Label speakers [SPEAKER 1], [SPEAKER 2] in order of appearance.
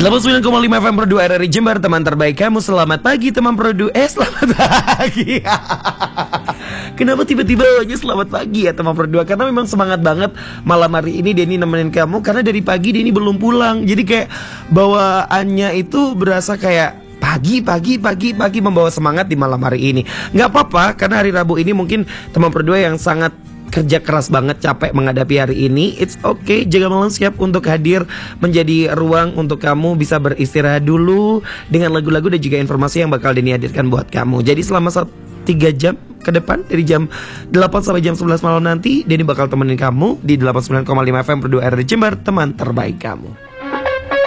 [SPEAKER 1] 89,5 FM Pro 2 RRI Jember, teman terbaik kamu. Selamat pagi teman Pro 2. Selamat pagi. Kenapa tiba-tiba aja selamat pagi ya teman Pro 2? Karena memang semangat banget malam hari ini Denny nemenin kamu. Karena dari pagi Denny belum pulang. Jadi kayak bawaannya itu berasa kayak pagi membawa semangat di malam hari ini. Gak apa-apa, karena hari Rabu ini mungkin teman Pro 2 yang sangat kerja keras banget, capek menghadapi hari ini. It's okay, Jaga Malam siap untuk hadir menjadi ruang untuk kamu bisa beristirahat dulu dengan lagu-lagu dan juga informasi yang bakal Denny hadirkan buat kamu. Jadi selama 3 jam ke depan, dari jam 8 sampai jam 11 malam nanti, Denny bakal temenin kamu di 89,5 FM Pro 2 RRI Jember, teman terbaik kamu.